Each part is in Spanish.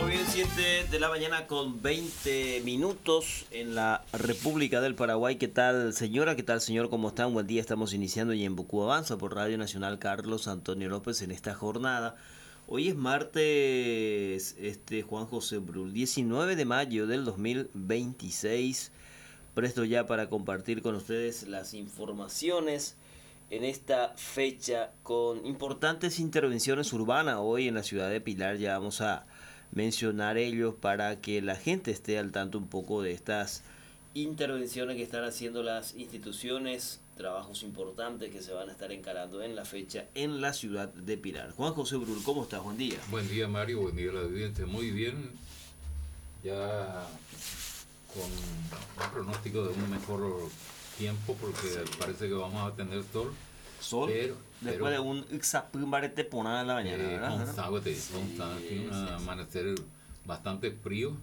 Muy bien, 7 de la mañana con 20 minutos en la República del Paraguay. ¿Qué tal, señora? ¿Qué tal, señor? ¿Cómo están? Buen día. Estamos iniciando y en Bucú Avanza por Radio Nacional Carlos Antonio López en esta jornada. Hoy es martes, Juan José Brul, 19 de mayo del 2026. Presto ya para compartir con ustedes las informaciones en esta fecha con importantes intervenciones urbanas. Hoy en la ciudad de Pilar ya vamos a mencionar ellos para que la gente esté al tanto un poco de estas intervenciones que están haciendo las instituciones, trabajos importantes que se van a estar encarando en la fecha en la ciudad de Pilar. Juan José Brul, ¿cómo estás? Buen día. Buen día, Mario, buen día a la audiencia. Muy bien, ya con un pronóstico de un mejor tiempo porque parece que vamos a tener sol, después de un exapimbarete ponada en la mañana, ¿verdad? Tiene un amanecer bastante frío.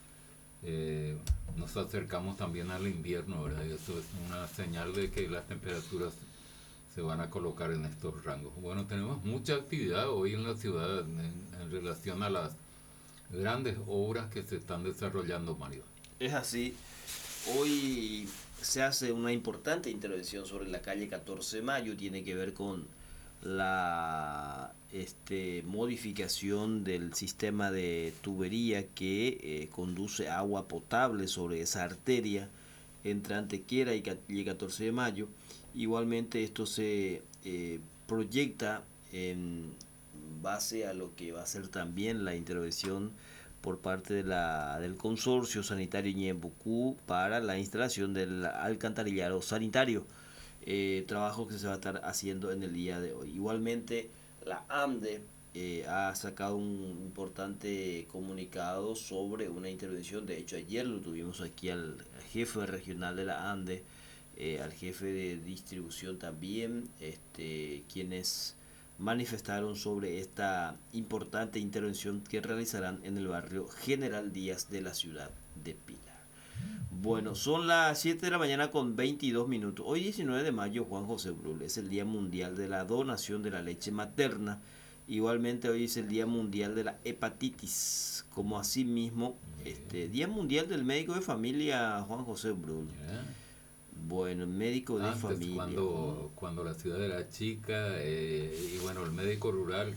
Nos acercamos también al invierno, ¿verdad? Y eso es una señal de que las temperaturas se van a colocar en estos rangos. Bueno, tenemos mucha actividad hoy en la ciudad en relación a las grandes obras que se están desarrollando, Mario. Es así. Hoy se hace una importante intervención sobre la calle 14 de Mayo. Tiene que ver con la modificación del sistema de tubería que conduce agua potable sobre esa arteria entre Antequera y calle 14 de Mayo. Igualmente esto se proyecta en base a lo que va a ser también la intervención por parte del consorcio sanitario Ñembucú para la instalación del alcantarillado sanitario, trabajo que se va a estar haciendo en el día de hoy. Igualmente la ANDE ha sacado un importante comunicado sobre una intervención. De hecho, ayer lo tuvimos aquí al jefe regional de la ANDE, al jefe de distribución también, quienes manifestaron sobre esta importante intervención que realizarán en el barrio General Díaz de la ciudad de Pilar. Bueno, son las 7 de la mañana con 22 minutos. Hoy 19 de mayo, Juan José Brul, es el Día Mundial de la Donación de la Leche Materna. Igualmente hoy es el Día Mundial de la Hepatitis, como asimismo Día Mundial del Médico de Familia, Juan José Brul. Bueno, médico de familia. Cuando la ciudad era chica y bueno, el médico rural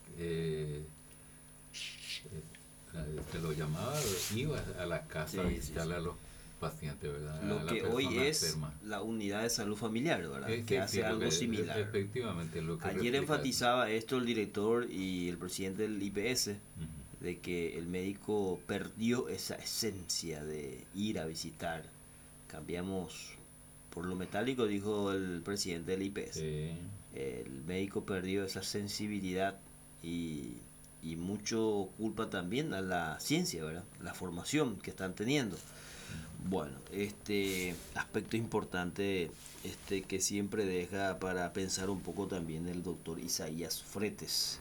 se lo llamaba, iba a la casa a visitarle a los pacientes, ¿verdad? Lo que hoy es enferma. La unidad de salud familiar, ¿verdad? Que hace algo similar. Efectivamente. Ayer enfatizaba esto el director y el presidente del IPS, de que el médico perdió esa esencia de ir a visitar. Cambiamos por lo metálico, dijo el presidente del IPS. Sí. El médico perdió esa sensibilidad y mucho culpa también a la ciencia, ¿verdad? La formación que están teniendo. Bueno, aspecto importante que siempre deja para pensar un poco también el doctor Isaías Fretes.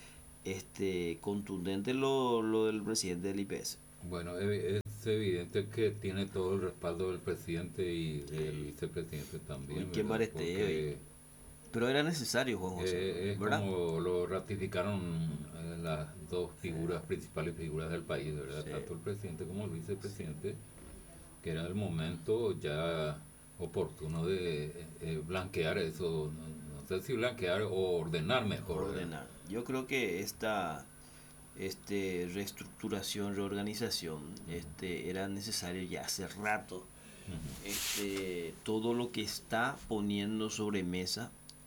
Contundente lo del presidente del IPS. Bueno, es evidente que tiene todo el respaldo del presidente y del vicepresidente también. Qué barete, pero era necesario, Juan José. Es como lo ratificaron las dos principales figuras del país, ¿verdad? Sí. Tanto el presidente como el vicepresidente, que era el momento ya oportuno de blanquear eso. No sé si blanquear o ordenar mejor. Ordenar. Yo creo que esta reestructuración, reorganización, era necesario ya hace rato. Todo lo que está poniendo sobre mesa,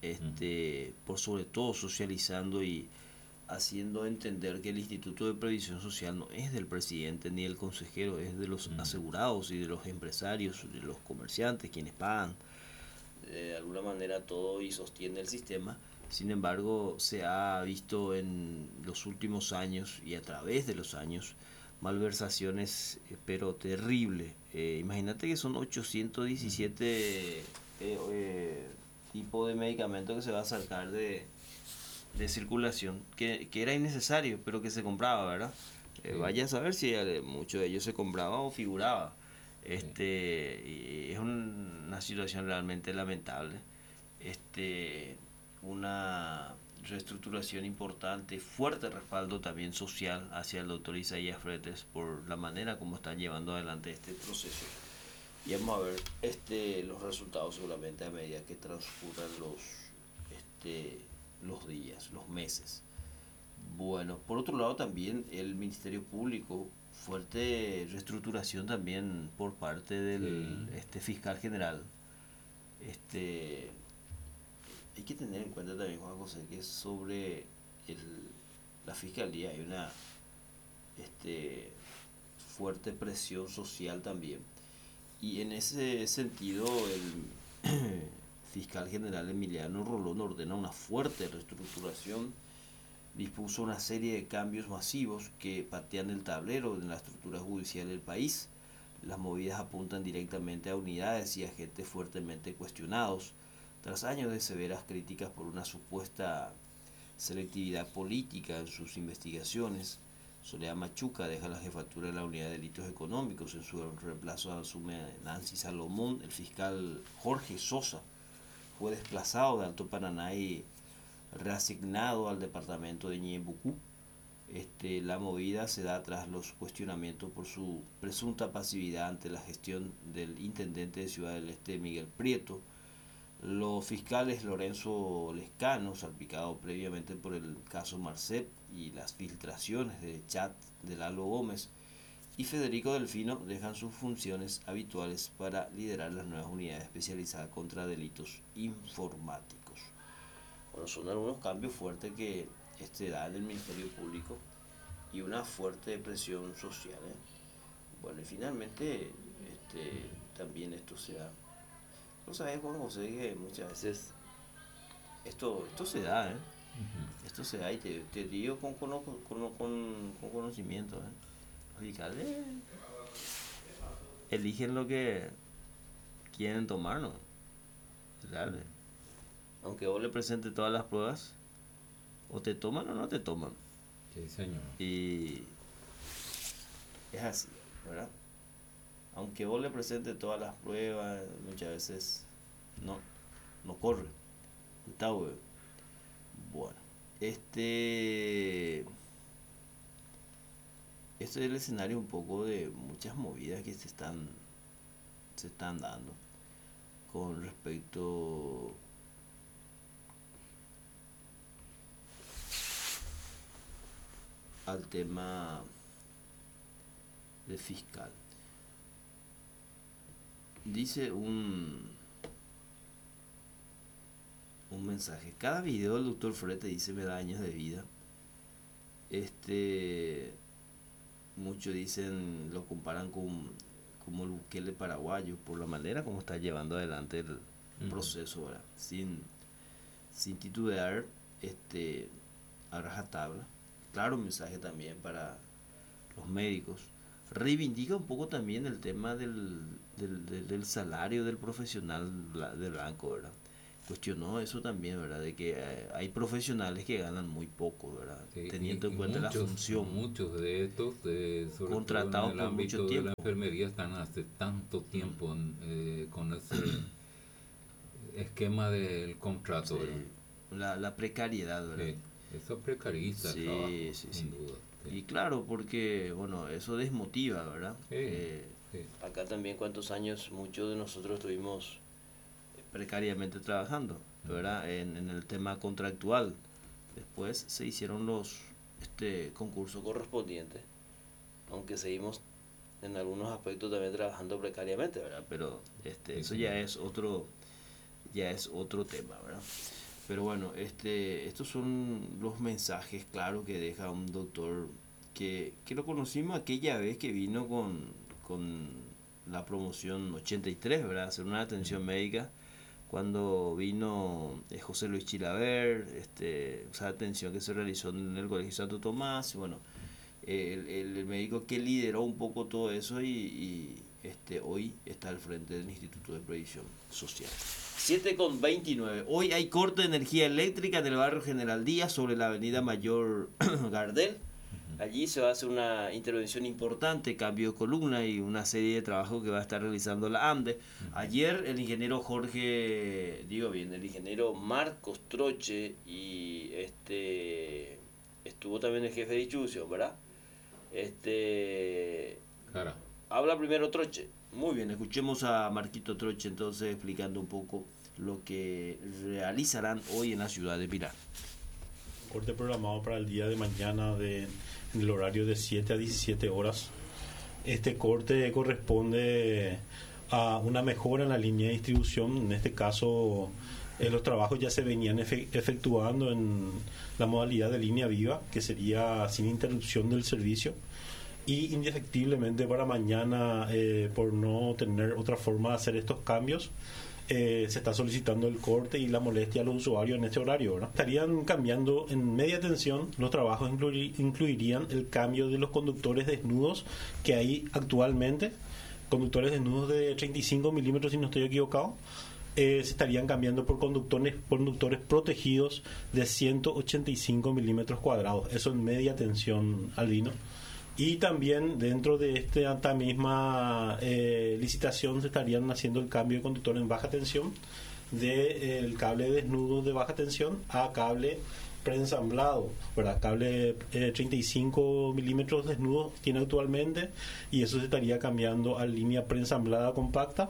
por sobre todo socializando y haciendo entender que el Instituto de Previsión Social no es del presidente ni del consejero, es de los asegurados y de los empresarios, de los comerciantes, quienes pagan de alguna manera todo y sostiene el sistema. Sin embargo, se ha visto en los últimos años y a través de los años malversaciones, pero terrible. Imagínate que son 817 tipos de medicamentos que se va a sacar de circulación, que era innecesario, pero que se compraba, ¿verdad? Vaya a saber si mucho de ellos se compraba o figuraba. Y es una situación realmente lamentable. Una reestructuración importante, fuerte respaldo también social hacia el doctor Isaías Fretes por la manera como están llevando adelante este proceso. Y vamos a ver los resultados seguramente a medida que transcurran los días, los meses. Bueno, por otro lado también el Ministerio Público, fuerte reestructuración también por parte del fiscal general. Hay que tener en cuenta también, Juan José, que sobre la fiscalía hay una fuerte presión social también. Y en ese sentido, el fiscal general Emiliano Rolón ordena una fuerte reestructuración, dispuso una serie de cambios masivos que patean el tablero en la estructura judicial del país. Las movidas apuntan directamente a unidades y agentes fuertemente cuestionados, tras años de severas críticas por una supuesta selectividad política en sus investigaciones. Soledad Machuca deja la jefatura de la Unidad de Delitos Económicos. En su reemplazo asume Nancy Salomón. El fiscal Jorge Sosa fue desplazado de Alto Paraná y reasignado al departamento de Ñeembucú. La movida se da tras los cuestionamientos por su presunta pasividad ante la gestión del intendente de Ciudad del Este, Miguel Prieto. Los fiscales Lorenzo Lescano, salpicado previamente por el caso Marcet y las filtraciones de chat de Lalo Gómez, y Federico Delfino dejan sus funciones habituales para liderar las nuevas unidades especializadas contra delitos informáticos. Bueno, son algunos cambios fuertes que da en el Ministerio Público y una fuerte presión social. Bueno, y finalmente también esto se da. No sabes, Juan José, que muchas veces esto se da, Esto se da y te digo con conocimiento, Los fiscales eligen lo que quieren tomar, ¿no? Claro. Aunque vos le presentes todas las pruebas, o te toman o no te toman. Sí, señor. Y es así, ¿verdad? Aunque vos le presentes todas las pruebas, muchas veces no corre. Está bueno. Bueno, este es el escenario un poco de muchas movidas que se están dando con respecto al tema de fiscal. Dice un mensaje: cada video del doctor Frete dice me da años de vida. Muchos dicen, lo comparan como el Bukele paraguayo por la manera como está llevando adelante el proceso, ¿verdad? Sin titubear, a rajatabla. Claro, un mensaje también para los médicos. Reivindica un poco también el tema del salario del profesional del banco, ¿verdad? Cuestionó eso también, ¿verdad? De que hay profesionales que ganan muy poco, ¿verdad? Sí, teniendo en cuenta la función. Muchos de estos, sobre contratados todo en el por mucho ámbito de tiempo. la enfermería, están hace tanto tiempo con ese esquema del contrato, sí, la precariedad, ¿verdad? Sí, eso precariza el trabajo, sin duda. Sí. Y claro, porque, bueno, eso desmotiva, ¿verdad? Sí. Acá también, ¿cuántos años muchos de nosotros estuvimos precariamente trabajando, ¿verdad? En el tema contractual. Después se hicieron los concursos correspondientes, aunque seguimos en algunos aspectos también trabajando precariamente, ¿verdad? Pero eso ya es otro tema, ¿verdad? Pero bueno, estos son los mensajes claros que deja un doctor que lo conocimos aquella vez que vino con la promoción 83, ¿verdad? Hacer una atención médica cuando vino José Luis Chilaver, esa atención que se realizó en el Colegio Santo Tomás, y bueno, el médico que lideró un poco todo eso y hoy está al frente del Instituto de Previsión Social. 7:29. Hoy hay corte de energía eléctrica en el barrio General Díaz sobre la avenida Mayor Gardel. Allí se va a hacer una intervención importante, cambio de columna y una serie de trabajos que va a estar realizando la ANDE. Ayer el ingeniero el ingeniero Marcos Troche y estuvo también el jefe de distribución, ¿verdad? Jara. Habla primero Troche. Muy bien, escuchemos a Marquito Troche entonces explicando un poco lo que realizarán hoy en la ciudad de Pilar. Corte programado para el día de mañana en el horario de 7 a 17 horas. Este corte corresponde a una mejora en la línea de distribución. En este caso, los trabajos ya se venían efectuando en la modalidad de línea viva, que sería sin interrupción del servicio. Y indefectiblemente para mañana, por no tener otra forma de hacer estos cambios, se está solicitando el corte y la molestia a los usuarios en este horario, ¿verdad? Estarían cambiando en media tensión. Los trabajos incluirían el cambio de los conductores desnudos que hay actualmente, conductores desnudos de 35 milímetros si no estoy equivocado. Se estarían cambiando por conductores protegidos de 185 milímetros cuadrados, eso en media tensión, Albino. Y también dentro de esta misma licitación se estarían haciendo el cambio de conductor en baja tensión del cable desnudo de baja tensión a cable preensamblado, ¿verdad? Cable 35 milímetros desnudo tiene actualmente, y eso se estaría cambiando a línea preensamblada compacta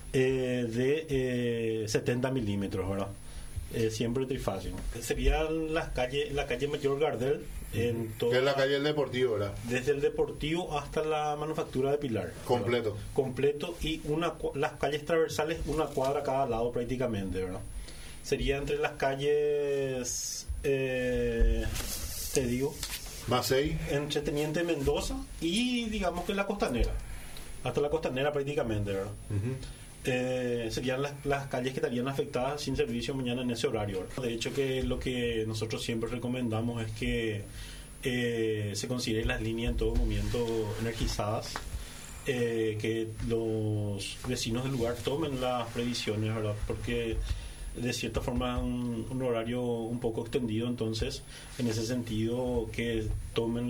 de 70 milímetros, ¿verdad? Siempre trifásico. Sería la calle Mayor Gardel, en toda, que es la calle del Deportivo, ¿verdad? Desde el Deportivo hasta la Manufactura de Pilar. Completo. ¿Verdad? Completo, y las calles transversales, una cuadra a cada lado prácticamente, ¿verdad? Sería entre las calles, te digo, Macei, entre Teniente Mendoza y digamos que la Costanera, hasta la Costanera prácticamente, ¿verdad? Serían las calles que estarían afectadas sin servicio mañana en ese horario, ¿verdad? De hecho, que lo que nosotros siempre recomendamos es que se consideren las líneas en todo momento energizadas, que los vecinos del lugar tomen las previsiones, ¿verdad? Porque de cierta forma un horario un poco extendido, entonces en ese sentido que tomen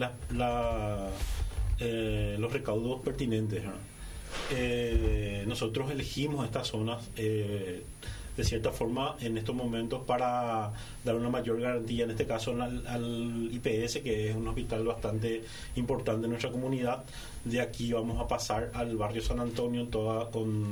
los recaudos pertinentes, ¿verdad? Nosotros elegimos estas zonas de cierta forma en estos momentos para dar una mayor garantía, en este caso al IPS, que es un hospital bastante importante en nuestra comunidad. De aquí vamos a pasar al barrio San Antonio con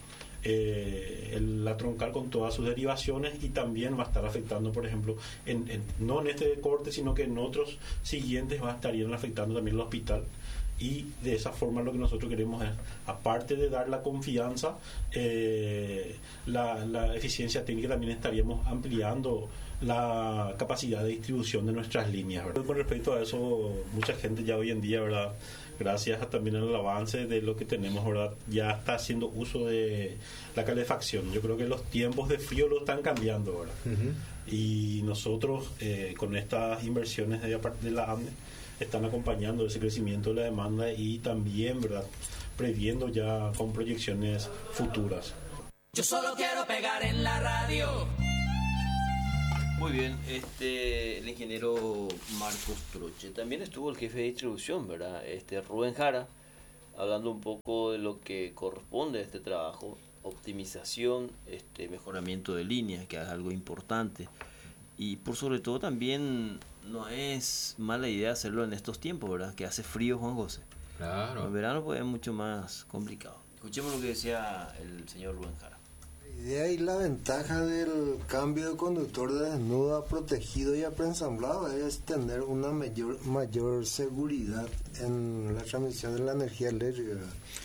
la troncal con todas sus derivaciones, y también va a estar afectando, por ejemplo, no en este corte, sino que en otros siguientes estarían afectando también el hospital. Y de esa forma lo que nosotros queremos es, aparte de dar la confianza, la eficiencia técnica, también estaríamos ampliando la capacidad de distribución de nuestras líneas, ¿verdad? Con respecto a eso, mucha gente ya hoy en día, ¿verdad?, gracias también al avance de lo que tenemos, ¿verdad?, ya está haciendo uso de la calefacción. Yo creo que los tiempos de frío lo están cambiando, ¿verdad? Y nosotros con estas inversiones de la ANDE están acompañando ese crecimiento de la demanda, y también, ¿verdad?, previendo ya con proyecciones futuras. Yo solo quiero pegar en la radio. Muy bien, el ingeniero Marcos Troche. También estuvo el jefe de distribución, ¿verdad? Rubén Jara, hablando un poco de lo que corresponde a este trabajo, optimización, mejoramiento de líneas, que es algo importante. Y por sobre todo también no es mala idea hacerlo en estos tiempos, ¿verdad? Que hace frío, Juan José. Claro. En verano pues es mucho más complicado. Escuchemos lo que decía el señor Rubén Jara. La idea y la ventaja del cambio de conductor de desnudo a protegido y a preensamblado es tener una mayor seguridad en la transmisión de la energía eléctrica.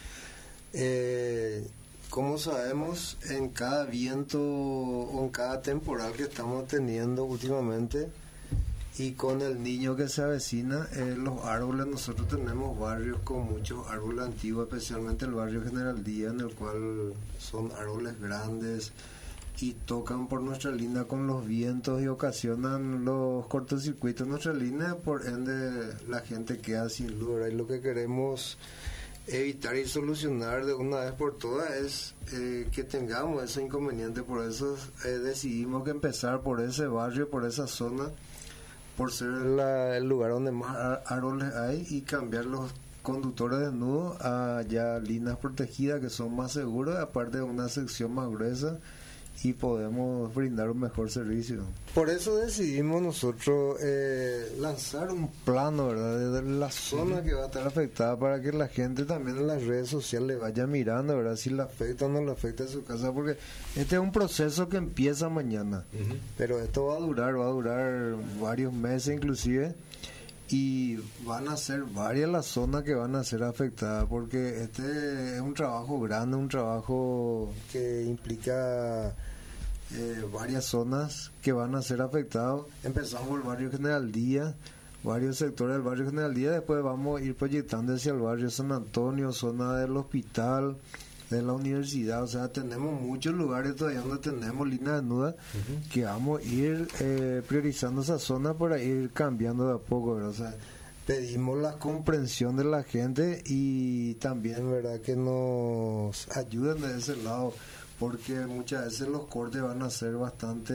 Como sabemos, en cada viento o en cada temporal que estamos teniendo últimamente, y con el niño que se avecina, los árboles, nosotros tenemos barrios con muchos árboles antiguos, especialmente el barrio General Díaz, en el cual son árboles grandes y tocan por nuestra línea con los vientos y ocasionan los cortocircuitos en nuestra línea, por ende la gente queda sin luz, ¿verdad? Y lo que queremos evitar y solucionar de una vez por todas es que tengamos ese inconveniente. Por eso decidimos que empezar por ese barrio, por esa zona, por ser el lugar donde más árboles hay, y cambiar los conductores desnudos a ya líneas protegidas que son más seguras, aparte de una sección más gruesa, y podemos brindar un mejor servicio. Por eso decidimos nosotros lanzar un plano, ¿verdad?, de la zona que va a estar afectada, para que la gente también en las redes sociales vaya mirando, ¿verdad?, si le afecta o no le afecta a su casa, porque este es un proceso que empieza mañana, pero esto va a durar varios meses inclusive, y van a ser varias las zonas que van a ser afectadas, porque este es un trabajo grande, un trabajo que implica varias zonas que van a ser afectadas. Empezamos por el barrio General Díaz, varios sectores del barrio General Díaz, después vamos a ir proyectando hacia el barrio San Antonio, zona del hospital, de la universidad. O sea, tenemos muchos lugares todavía donde tenemos líneas desnudas, que vamos a ir priorizando esa zona para ir cambiando de a poco, ¿verdad? O sea, pedimos la comprensión de la gente y también, ¿verdad?, que nos ayuden de ese lado, porque muchas veces los cortes van a ser bastante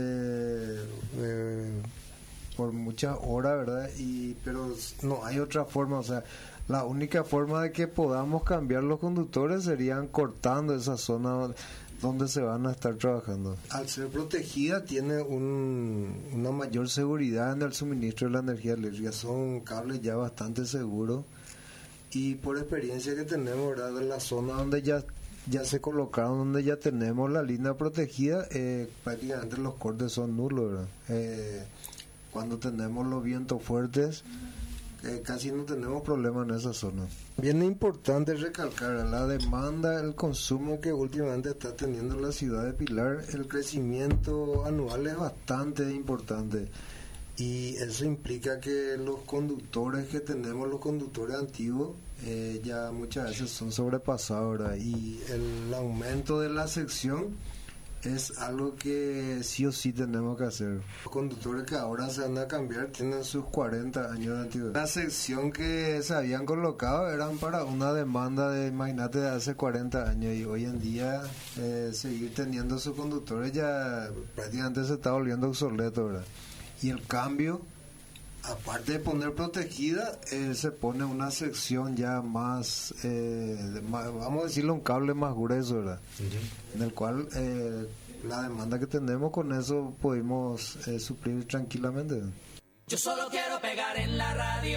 por muchas horas, ¿verdad? Pero no hay otra forma. O sea, la única forma de que podamos cambiar los conductores serían cortando esa zona donde se van a estar trabajando. Al ser protegida tiene una mayor seguridad en el suministro de la energía eléctrica. Son cables ya bastante seguros, y por experiencia que tenemos, ¿verdad?, de la zona donde ya se colocaron, donde ya tenemos la línea protegida, prácticamente los cortes son nulos, ¿verdad? Cuando tenemos los vientos fuertes, casi no tenemos problemas en esa zona. Bien importante recalcar la demanda, el consumo que últimamente está teniendo la ciudad de Pilar. El crecimiento anual es bastante importante, y eso implica que los conductores que tenemos, los conductores antiguos, ya muchas veces son sobrepasados, ¿verdad? Y el aumento de la sección es algo que sí o sí tenemos que hacer. Los conductores que ahora se van a cambiar tienen sus 40 años de antigüedad. La sección que se habían colocado eran para una demanda de, imagínate, de hace 40 años, y hoy en día seguir teniendo sus conductores ya prácticamente se está volviendo obsoleto, ¿verdad? Y el cambio, aparte de poner protegida, se pone una sección ya más, vamos a decirlo, un cable más grueso, ¿verdad? En el cual la demanda que tenemos, con eso podemos suplir tranquilamente. Yo solo quiero pegar en la radio.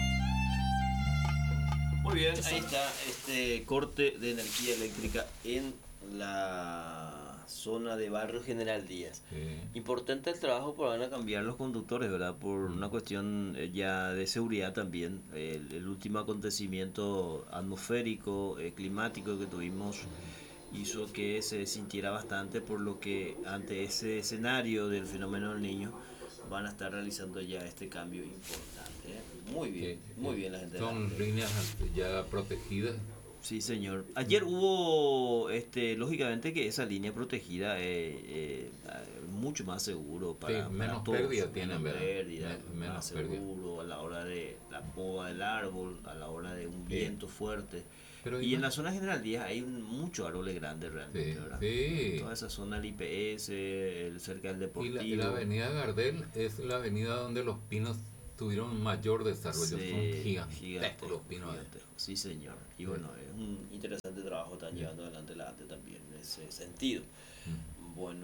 Muy bien, ahí está este corte de energía eléctrica en la zona de Barrio General Díaz. Importante el trabajo, porque van a cambiar los conductores, ¿verdad? Por una cuestión ya de seguridad también. El último acontecimiento atmosférico, climático que tuvimos, hizo que se sintiera bastante, por lo que ante ese escenario del fenómeno del Niño van a estar realizando ya este cambio importante. Muy bien, muy bien la gente. Son líneas ya protegidas. Sí, señor. Ayer hubo, lógicamente, que esa línea protegida mucho más seguro para, sí, menos todos. Pérdida tienen, menos ¿verdad? pérdida, Menos más pérdida. seguro a la hora de la poda del árbol, a la hora de un viento fuerte. Pero y en la zona General Díaz hay muchos árboles grandes realmente, ¿verdad? Sí. Toda esa zona del IPS, cerca del Deportivo. Y la avenida Gardel es la avenida donde los pinos tuvieron mayor desarrollo. Sí, son gigantescos los pinos. gigantescos. Sí, señor. Y bueno, es un interesante trabajo, están llevando adelante la ANTE también en ese sentido. Bueno,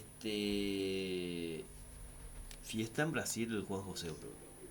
fiesta en Brasil el Juan José, bro.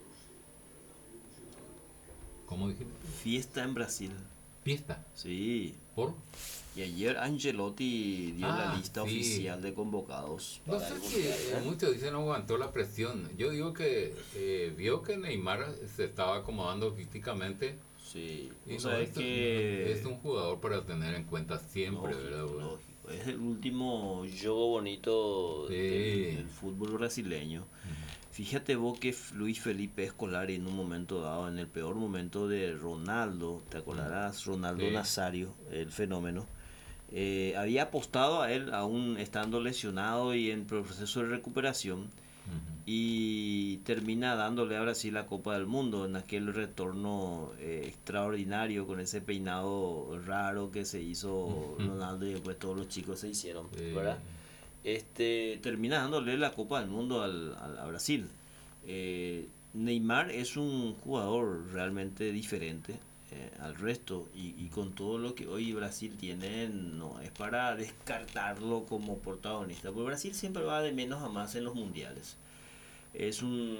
¿Cómo dijiste? Fiesta en Brasil. Fiesta. Sí. ¿Por? Y ayer Angelotti dio la lista sí. oficial de convocados. No sé si muchos dicen no aguantó la presión. Yo digo que vio que Neymar se estaba acomodando físicamente. Sí. Y O sea, es un jugador para tener en cuenta siempre, lógico, ¿verdad? Bueno. lógico. Es el último juego bonito del fútbol brasileño. Fíjate vos que Luis Felipe Scolari, en un momento dado, en el peor momento de Ronaldo, te acordarás, Ronaldo Nazario, el fenómeno, había apostado a él, aún estando lesionado y en proceso de recuperación, y termina dándole a Brasil la Copa del Mundo en aquel retorno extraordinario, con ese peinado raro que se hizo Ronaldo, y después todos los chicos se hicieron, ¿verdad? Termina dándole la Copa del Mundo a Brasil. Neymar es un jugador realmente diferente al resto y con todo lo que hoy Brasil tiene no es para descartarlo como protagonista, porque Brasil siempre va de menos a más en los mundiales. Es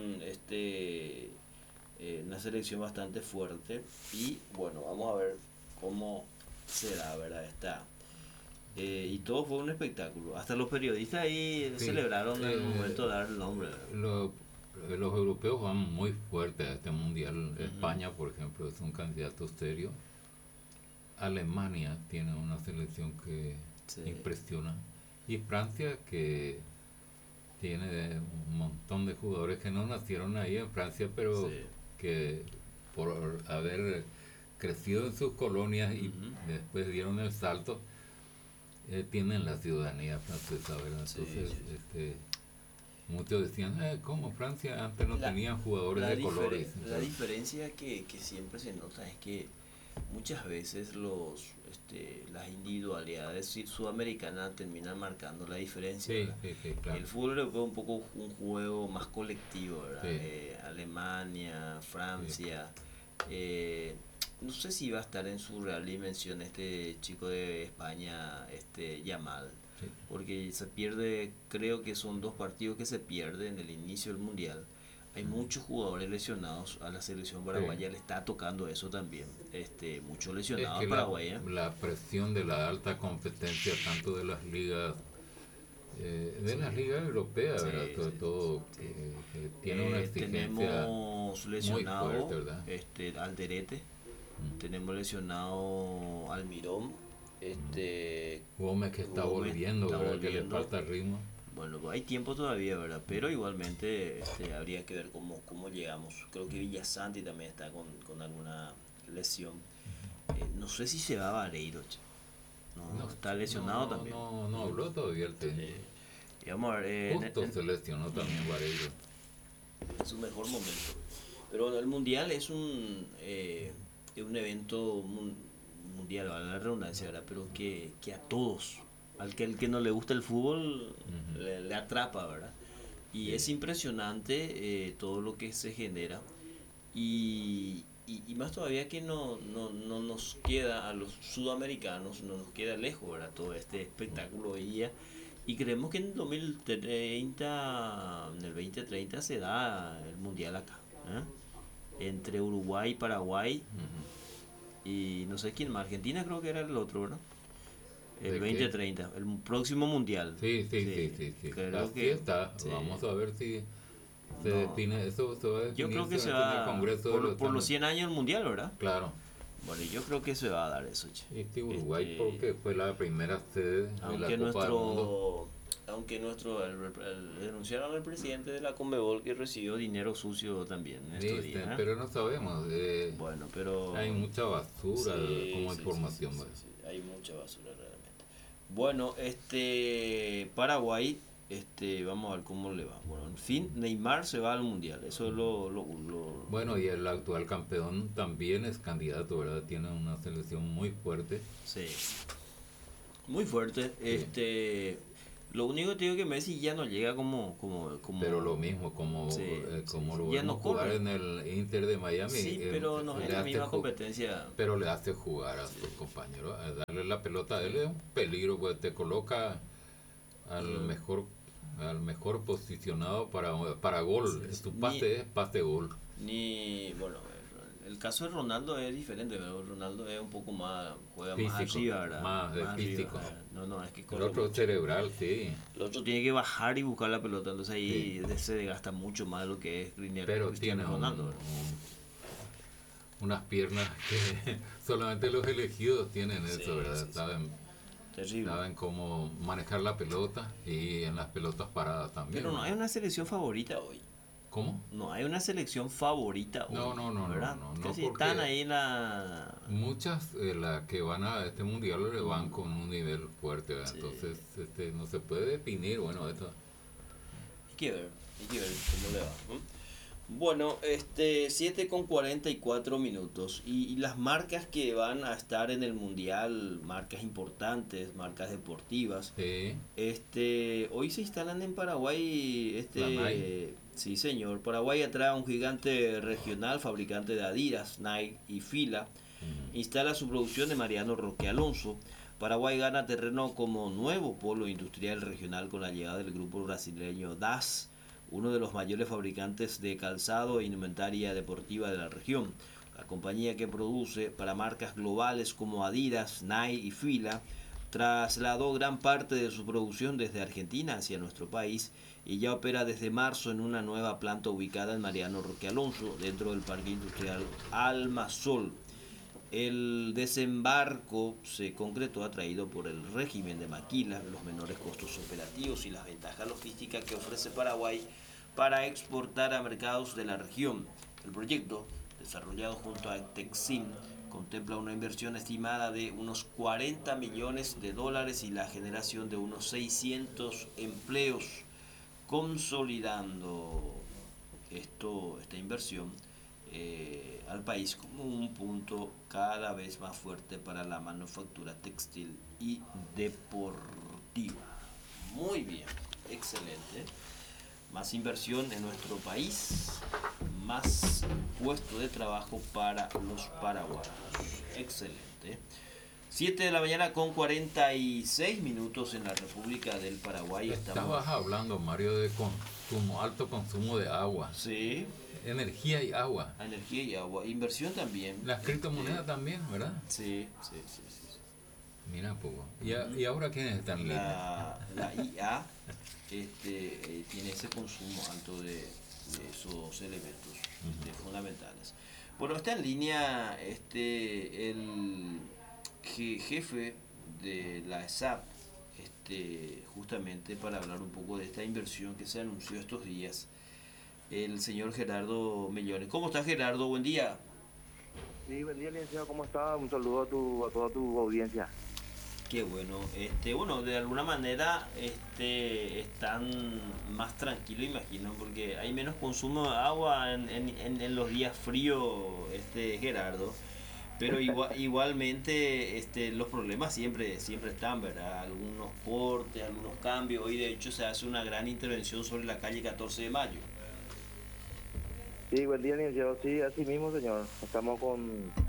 una selección bastante fuerte y bueno, vamos a ver cómo será, ¿verdad? Y todo fue un espectáculo. Hasta los periodistas ahí celebraron el momento de dar el nombre. Los europeos van muy fuerte a este mundial. España, por ejemplo, es un candidato serio. Alemania tiene una selección que impresiona. Y Francia, que tiene un montón de jugadores que no nacieron ahí en Francia, pero que por haber crecido en sus colonias y después dieron el salto, tienen la ciudadanía francesa, ¿verdad? Entonces, muchos decían, ¿cómo Francia antes no tenían jugadores de colores? La diferencia que siempre se nota es que muchas veces las individualidades sudamericanas terminan marcando la diferencia. Claro. El fútbol europeo es un poco un juego más colectivo, ¿verdad? Alemania, Francia. No sé si va a estar en su real dimensión este chico de España, Yamal. Porque se pierde, creo que son 2 partidos que se pierden en el inicio del mundial. Hay muchos jugadores lesionados. A la selección paraguaya le está tocando eso también. Muchos lesionados es que paraguayos. la presión de la alta competencia, tanto de las ligas las ligas europeas, ¿verdad? Sobre todo que tiene una exigencia tenemos lesionado muy fuerte, ¿verdad? Alderete, tenemos lesionado Almirón, Gómez que está volviendo, ¿verdad? Que le falta ritmo. Bueno, hay tiempo todavía, ¿verdad? Pero igualmente habría que ver cómo llegamos. Creo que Villasanti también está con alguna lesión. No sé si se va a Vareiro. No, está lesionado también. No habló todavía el técnico. Y vamos a ver, Justo se lesionó también Vareiro. Es su mejor momento. Pero el mundial es un evento mundial, a la redundancia, ¿verdad? Pero que a todos, al que no le gusta el fútbol, le atrapa, ¿verdad? Y es impresionante todo lo que se genera. Y más todavía que no nos queda a los sudamericanos, no nos queda lejos, ¿verdad? Todo este espectáculo hoy día. Y creemos que en el 2030 se da el mundial acá, entre Uruguay y Paraguay. Y no sé quién más, Argentina creo que era el otro, ¿verdad? El 2030, el próximo mundial. Sí. Creo que está. Sí. Vamos a ver si se define eso. Yo creo que se va por los 100 años del mundial, ¿verdad? Claro. Bueno, yo creo que se va a dar eso, che. Uruguay porque fue la primera sede de la Copa del Mundo. Aunque denunciaron al presidente de la Conmebol que recibió dinero sucio también en estos días. Pero no sabemos. Bueno, pero hay mucha basura como información. Sí, hay mucha basura realmente. Bueno, Paraguay, vamos a ver cómo le va. Bueno, en fin, Neymar se va al mundial. Eso es lo bueno, y el actual campeón también es candidato, ¿verdad? Tiene una selección muy fuerte. Sí. Muy fuerte. Sí. Lo único que te digo que Messi ya no llega como pero lo mismo como lo vemos jugar en el Inter de Miami. Sí, pero no es la misma competencia. Pero le hace jugar a sus compañeros, a darle la pelota a él es un peligro, pues te coloca al mejor posicionado para gol. Su pase es pase gol. Bueno, el caso de Ronaldo es diferente, pero Ronaldo es un poco más, juega físico, más arriba, ¿verdad? Más físico. No, es que el otro es cerebral, sí. El otro tiene que bajar y buscar la pelota, entonces ahí se desgasta mucho más de lo que es pero tiene Ronaldo. Unas piernas que solamente los elegidos tienen eso, ¿verdad? Saben cómo manejar la pelota y en las pelotas paradas también. Pero no hay una selección favorita hoy. ¿Cómo? No hay una selección favorita hoy. No, ¿verdad? No, si están ahí muchas las que van a este mundial van con un nivel fuerte, ¿verdad? Sí. Entonces no se puede definir, bueno, esto. Hay que ver cómo le va. Bueno, 7:44 y las marcas que van a estar en el mundial, marcas importantes, marcas deportivas. Sí. Hoy se instalan en Paraguay Sí, señor. Paraguay atrae a un gigante regional, fabricante de Adidas, Nike y Fila. Instala su producción de Mariano Roque Alonso. Paraguay gana terreno como nuevo polo industrial regional con la llegada del grupo brasileño DAS, uno de los mayores fabricantes de calzado e indumentaria deportiva de la región. La compañía, que produce para marcas globales como Adidas, Nike y Fila, trasladó gran parte de su producción desde Argentina hacia nuestro país y ya opera desde marzo en una nueva planta ubicada en Mariano Roque Alonso, dentro del Parque Industrial Almasol. El desembarco se concretó atraído por el régimen de Maquila, los menores costos operativos y las ventajas logísticas que ofrece Paraguay para exportar a mercados de la región. El proyecto, desarrollado junto a Texim, contempla una inversión estimada de unos 40 millones de dólares y la generación de unos 600 empleos, consolidando esta inversión al país como un punto cada vez más fuerte para la manufactura textil y deportiva. Muy bien, excelente. Más inversión en nuestro país, más puesto de trabajo para los paraguayos. Excelente. 7 de la mañana con 46 minutos en la República del Paraguay. Estabas hablando, Mario, de consumo, alto consumo de agua. Sí. Energía y agua. Energía y agua. Inversión también. Las criptomonedas también, ¿verdad? Sí. Mira, poco. ¿Y ahora quiénes están en línea? La IA tiene ese consumo alto de esos elementos fundamentales. Bueno, está en línea el jefe de la ESAP, justamente para hablar un poco de esta inversión que se anunció estos días, el señor Gerardo Mellones. ¿Cómo está, Gerardo? Buen día. Sí, buen día, licenciado. ¿Cómo está? Un saludo a toda tu audiencia. Qué bueno. Bueno, de alguna manera están más tranquilos, imagino, porque hay menos consumo de agua en los días fríos, Gerardo. Pero igualmente los problemas siempre están, ¿verdad? Algunos cortes, algunos cambios. Hoy, de hecho, se hace una gran intervención sobre la calle 14 de Mayo. Sí, buen día, licenciado. Sí, así mismo, señor. Estamos con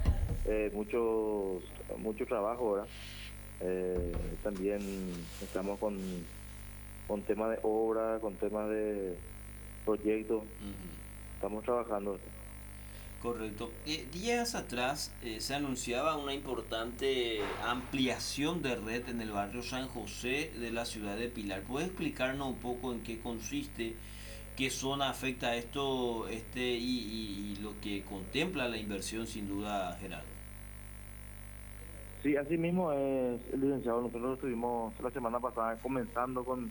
mucho trabajo, ¿verdad? También estamos con temas de obra, con temas de proyectos. Estamos trabajando. Correcto. Días atrás se anunciaba una importante ampliación de red en el barrio San José de la ciudad de Pilar. ¿Puedes explicarnos un poco en qué consiste, qué zona afecta esto y lo que contempla la inversión, sin duda, Gerardo? Sí, así mismo es, licenciado. Nosotros estuvimos la semana pasada comenzando con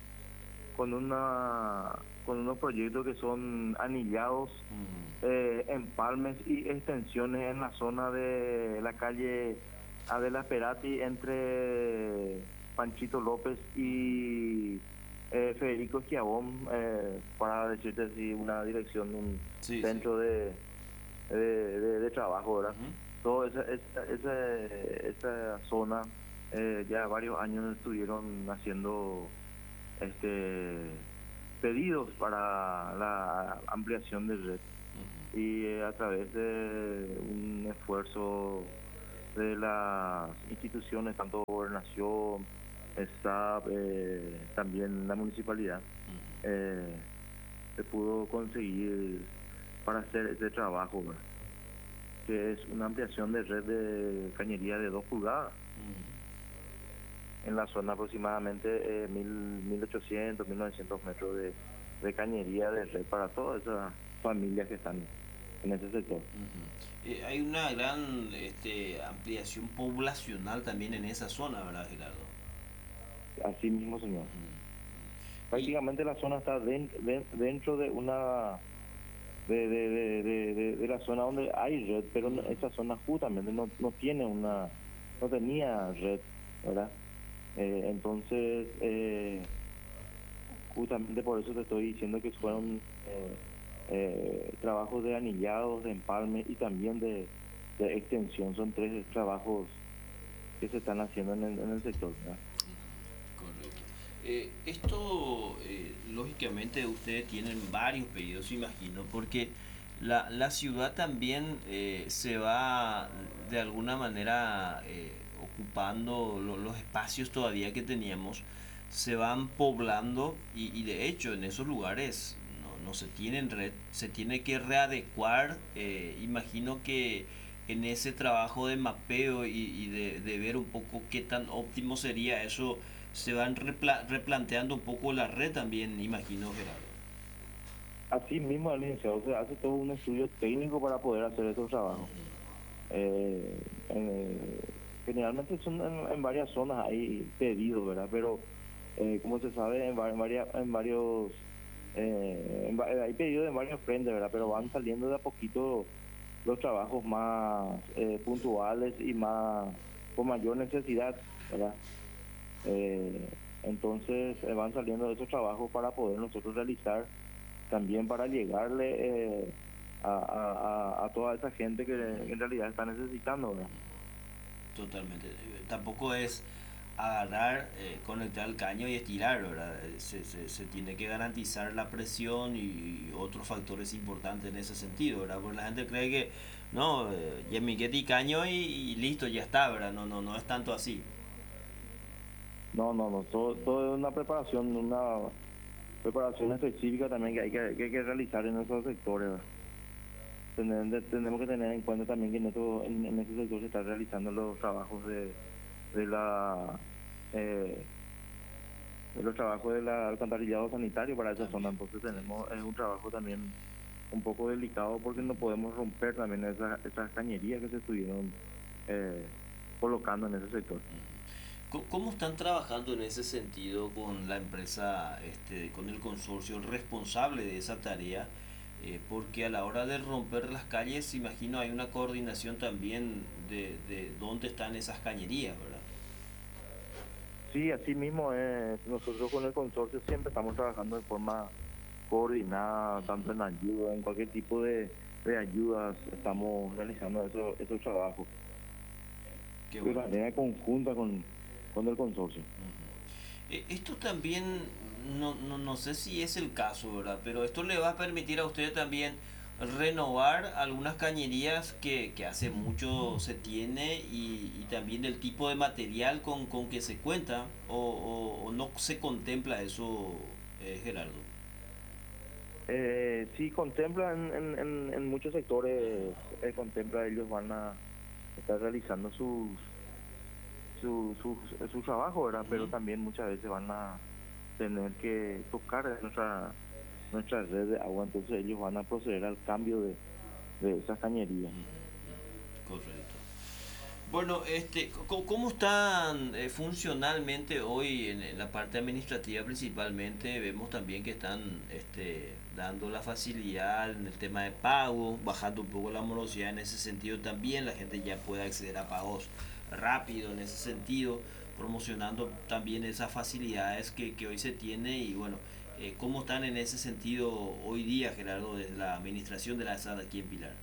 unos proyectos que son anillados, empalmes y extensiones en la zona de la calle Adela Perati entre Panchito López y Federico Esquiabón, para decirte así, una dirección, un centro de trabajo, ¿verdad? Toda esa zona ya varios años estuvieron haciendo pedidos para la ampliación de red, y a través de un esfuerzo de las instituciones, tanto gobernación, SAP, también la municipalidad, se pudo conseguir para hacer ese trabajo, ¿verdad? Que es una ampliación de red de cañería de 2 pulgadas. En la zona aproximadamente 1800, 1900 metros de cañería de red para todas esas familias que están en ese sector. Hay una gran ampliación poblacional también en esa zona, ¿verdad, Gerardo? Así mismo, señor. Prácticamente la zona está dentro de una de la zona donde hay red, pero esa zona justamente no tenía red, ¿verdad? Entonces, justamente por eso te estoy diciendo que fueron trabajos de anillados, de empalme y también de extensión. Son 3 trabajos que se están haciendo en el sector, ¿verdad? Correcto. Esto, lógicamente, ustedes tienen varios pedidos, imagino, porque la ciudad también se va de alguna manera ocupando los espacios todavía que teníamos, se van poblando y de hecho en esos lugares no se tienen red, se tiene que readecuar, imagino que en ese trabajo de mapeo y de ver un poco qué tan óptimo sería eso, se van replanteando un poco la red también, imagino, Gerardo. Así mismo, el licenciado se hace todo un estudio técnico para poder hacer estos trabajos. Eh, eh, Generalmente son en varias zonas hay pedidos, ¿verdad? Pero como se sabe, en varios hay pedidos en varios frentes, ¿verdad? Pero van saliendo de a poquito los trabajos más puntuales y más con mayor necesidad, ¿verdad? Entonces van saliendo esos trabajos para poder nosotros realizar, también para llegarle a toda esa gente que en realidad está necesitando, ¿verdad? Totalmente. Tampoco es agarrar, conectar el caño y estirar, ¿verdad? Se tiene que garantizar la presión y otros factores importantes en ese sentido, ¿verdad? Porque la gente cree que, no, yemiquete y caño y listo, ya está, ¿verdad? No es tanto así. No, todo es una preparación específica también que hay que realizar en esos sectores, ¿verdad? Tenemos que tener en cuenta también que en ese sector se están realizando los trabajos de la de los trabajos del alcantarillado sanitario para esa zona. Entonces es un trabajo también un poco delicado porque no podemos romper también esas cañerías que se estuvieron colocando en ese sector. ¿Cómo están trabajando en ese sentido con la empresa, con el consorcio, el responsable de esa tarea? Porque a la hora de romper las calles, imagino hay una coordinación también de dónde están esas cañerías, ¿verdad? Sí, así mismo nosotros con el consorcio siempre estamos trabajando de forma coordinada, tanto en ayuda, en cualquier tipo de ayudas, estamos realizando esos trabajos. Qué De bueno. manera conjunta con el consorcio. Esto también, no sé si es el caso, ¿verdad? Pero esto le va a permitir a usted también renovar algunas cañerías que hace mucho se tiene y también el tipo de material con que se cuenta o no se contempla eso, Gerardo. Sí, contempla en muchos sectores, contempla, ellos van a estar realizando su trabajo, ¿verdad? Pero también muchas veces van a tener que tocar nuestra red de agua, entonces ellos van a proceder al cambio de esas cañerías. Correcto. Bueno, ¿cómo están funcionalmente hoy en la parte administrativa principalmente? Vemos también que están dando la facilidad en el tema de pago, bajando un poco la morosidad en ese sentido también, la gente ya puede acceder a pagos rápido en ese sentido, promocionando también esas facilidades que hoy se tiene y bueno, ¿cómo están en ese sentido hoy día, Gerardo, desde la administración de la SAD aquí en Pilar?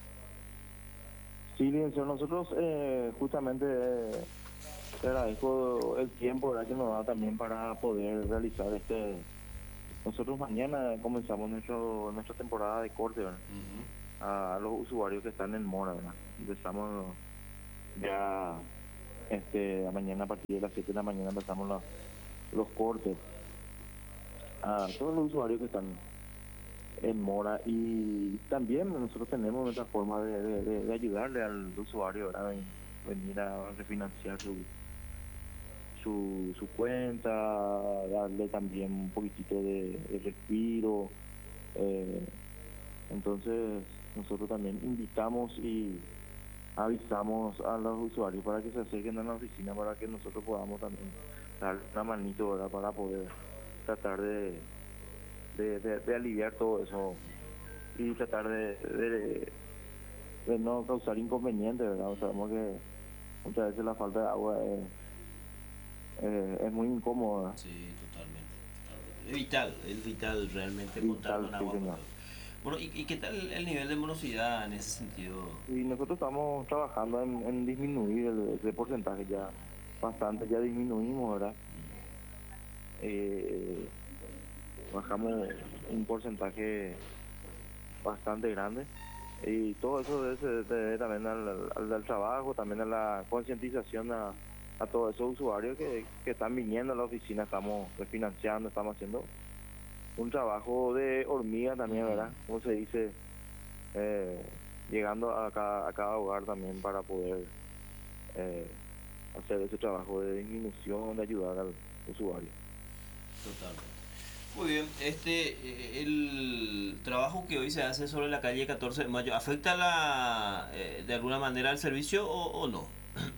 Sí, licenciado, nosotros justamente te agradezco el tiempo, ¿verdad?, que nos da también para poder realizar nosotros mañana comenzamos nuestra temporada de corte, ¿verdad? A los usuarios que están en mora, ¿verdad? Empezamos ya mañana a partir de las 7 de la mañana empezamos los cortes a todos los usuarios que están en mora y también nosotros tenemos nuestra forma de ayudarle al usuario, ¿verdad? Venir a refinanciar su cuenta, darle también un poquitito de respiro. Entonces nosotros también invitamos y avisamos a los usuarios para que se acerquen a la oficina para que nosotros podamos también dar una manito, ¿verdad?, para poder tratar de aliviar todo eso y tratar de no causar inconvenientes, ¿verdad? Sabemos que muchas veces la falta de agua es muy incómoda. Sí, totalmente. Es vital realmente contar Vital, con sí, agua señor. potable. Bueno, ¿y qué tal el nivel de morosidad en ese sentido? Y nosotros estamos trabajando en disminuir ese porcentaje ya bastante, ya disminuimos, ¿verdad? bajamos un porcentaje bastante grande, y todo eso se debe también al trabajo, también a la concientización a todos esos usuarios que están viniendo a la oficina. Estamos refinanciando, estamos haciendo un trabajo de hormiga también, ¿verdad? Como se dice, llegando a cada hogar también para poder hacer ese trabajo de disminución, de ayudar al usuario. Totalmente. Muy bien, el trabajo que hoy se hace sobre la calle 14 de Mayo, ¿afecta de alguna manera al servicio o no?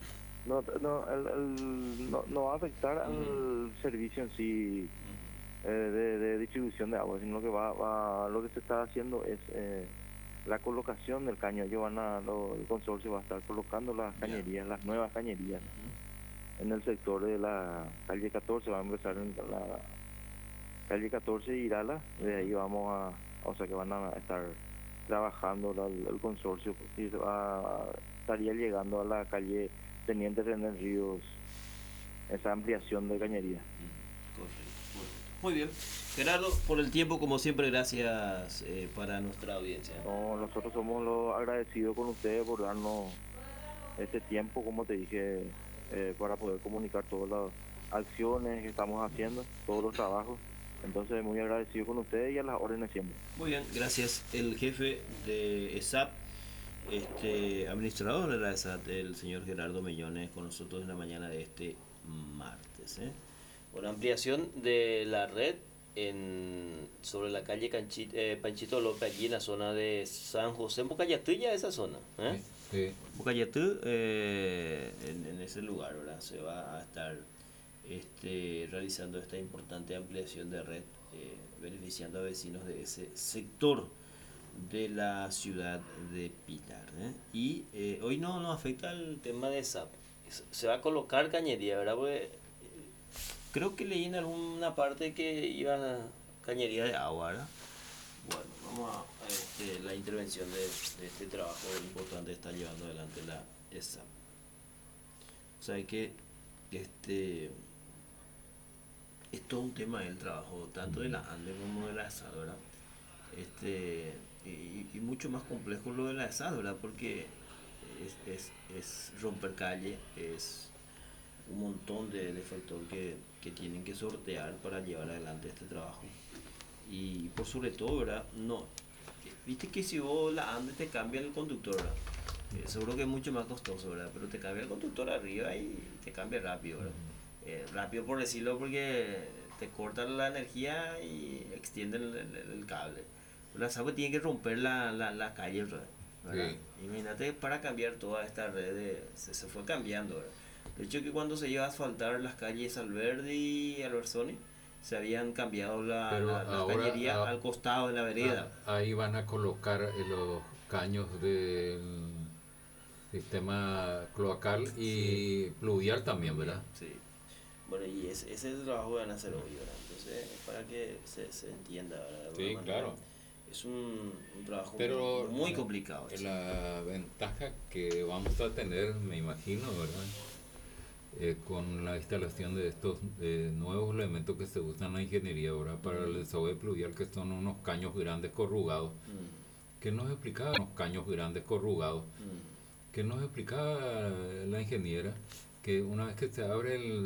No va a afectar al servicio en sí de distribución de agua, sino que lo que se está haciendo es la colocación del caño. El consorcio va a estar colocando las cañerías, las nuevas cañerías en el sector de la calle 14. Va a empezar en la calle 14 y Irala. De ahí o sea que van a estar trabajando el consorcio, y estaría llegando a la calle Teniente René Ríos esa ampliación de cañería. Correcto. Muy bien. Gerardo, por el tiempo, como siempre, gracias para nuestra audiencia. No, nosotros somos los agradecidos con ustedes por darnos este tiempo, como te dije, para poder comunicar todas las acciones que estamos haciendo, todos los trabajos. Entonces, muy agradecido con ustedes y a las órdenes siempre. Muy bien, gracias. El jefe de ESAP, administrador de la ESAP, el señor Gerardo Mellones, con nosotros en la mañana de este martes. Una ampliación de la red sobre la calle Panchito López, allí en la zona de San José, en Bocayatú, ya esa zona. Sí. Bocayatú, en ese lugar, ¿verdad? Se va a estar realizando esta importante ampliación de red, beneficiando a vecinos de ese sector de la ciudad de Pilar. Y hoy no afecta el tema de SAP. Se va a colocar cañería, ¿verdad? Porque creo que leí en alguna parte que iba a cañería de agua, ¿verdad? Bueno, vamos a la intervención de este trabajo importante que está llevando adelante la ESAP. O sea que es todo un tema del trabajo, tanto de la ANDE como de la ESAP, ¿verdad? Y mucho más complejo lo de la ESAP, ¿verdad? Porque es romper calle, es un montón de factores que tienen que sortear para llevar adelante este trabajo. Y por sobre todo, ¿verdad? No, viste que si vos la ANDE te cambia el conductor, ¿verdad? Seguro que es mucho más costoso, ¿verdad? Pero te cambia el conductor arriba y te cambia rápido, ¿verdad? Rápido por decirlo, porque te cortan la energía y extienden el cable. La SAP tiene que romper la calle, ¿verdad? Sí. Imagínate, para cambiar toda esta red, se fue cambiando, ¿verdad? De hecho, que cuando se iba a asfaltar las calles Alberdi y Albersoni, se habían cambiado la cañería al costado de la vereda. Ahí van a colocar los caños del sistema cloacal y sí, pluvial también, ¿verdad? Sí. Bueno, y ese es el trabajo que van a hacer hoy, ¿verdad? Entonces, para que se entienda, ¿verdad? Sí, claro. Es un trabajo muy complicado. La ventaja que vamos a tener, me imagino, ¿verdad? Con la instalación de estos nuevos elementos que se usan en la ingeniería ahora para el desagüe pluvial, que son unos caños grandes corrugados. ¿Qué nos explicaba los caños grandes corrugados? Que nos explicaba la ingeniera que una vez que se abre